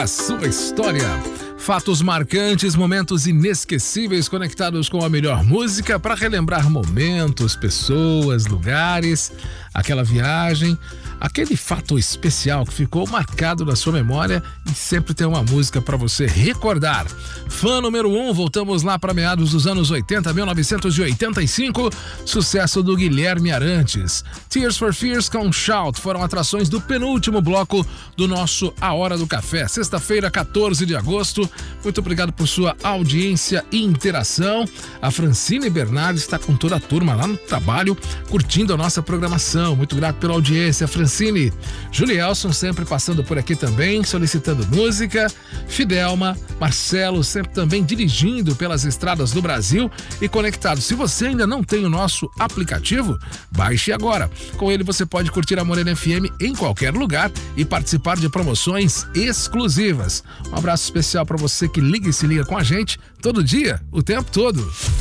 A sua história. Fatos marcantes, momentos inesquecíveis conectados com a melhor música para relembrar momentos, pessoas, lugares, aquela viagem, aquele fato especial que ficou marcado na sua memória e sempre tem uma música para você recordar. Fã número 1, voltamos lá para meados dos anos 80, 1985, sucesso do Guilherme Arantes. Tears for Fears com Shout foram atrações do penúltimo bloco do nosso A Hora do Café, sexta-feira, 14 de agosto. Muito obrigado por sua audiência e interação. A Francine Bernardes está com toda a turma lá no trabalho, curtindo a nossa programação. Muito grato pela audiência, Francine. Julielson sempre passando por aqui também, solicitando música. Fidelma, Marcelo sempre também dirigindo pelas estradas do Brasil e conectado. Se você ainda não tem o nosso aplicativo, baixe agora. Com ele você pode curtir a Morena FM em qualquer lugar e participar de promoções exclusivas. Um abraço especial para você que liga e se liga com a gente todo dia, o tempo todo.